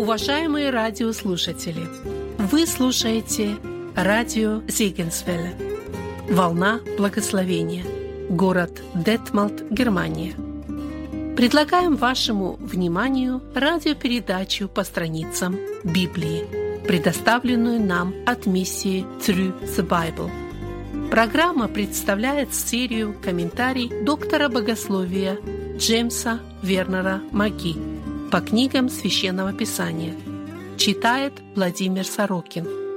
Уважаемые радиослушатели, вы слушаете радио Зегенсвелле, «Волна благословения», город Детмолд, Германия. Предлагаем вашему вниманию радиопередачу по страницам Библии, предоставленную нам от миссии Through the Bible. Программа представляет серию комментариев доктора богословия Джеймса Вернера Маги по книгам Священного Писания. Читает Владимир Сорокин.